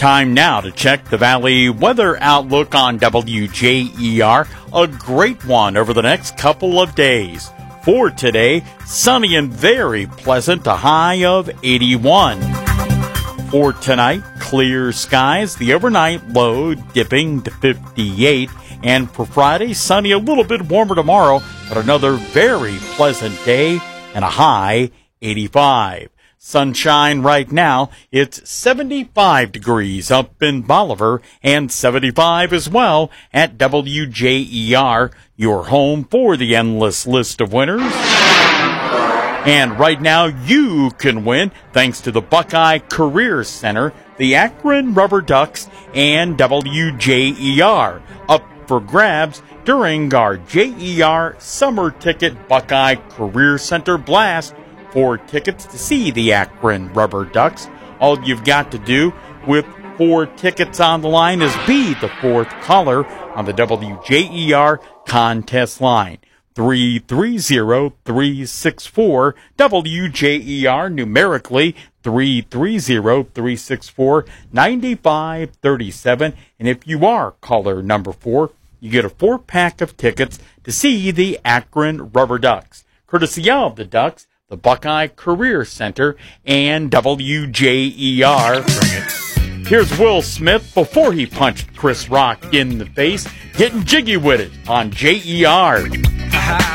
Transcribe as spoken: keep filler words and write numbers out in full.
Time now to check the Valley weather outlook on W J E R. A great one over the next couple of days. For today, sunny and very pleasant, a high of eighty-one. For tonight, clear skies, the overnight low dipping to fifty-eight. And for Friday, sunny, a little bit warmer tomorrow, but another very pleasant day and a high eighty-five. Sunshine right now, it's seventy-five degrees up in Bolivar and seventy-five as well at W J E R, your home for the endless list of winners. And right now you can win thanks to the Buckeye Career Center, the Akron Rubber Ducks, and W J E R. Up for grabs during our J E R Summer Ticket Buckeye Career Center Blast. Four tickets to see the Akron Rubber Ducks. All you've got to do with four tickets on the line is be the fourth caller on the W J E R contest line. three three zero, three six four W J E R, numerically three three zero, three six four, nine five three seven. And if you are caller number four, you get a four-pack of tickets to see the Akron Rubber Ducks, courtesy of the Ducks, the Buckeye Career Center, and W J E R. Here's Will Smith before he punched Chris Rock in the face, getting jiggy with it on J E R.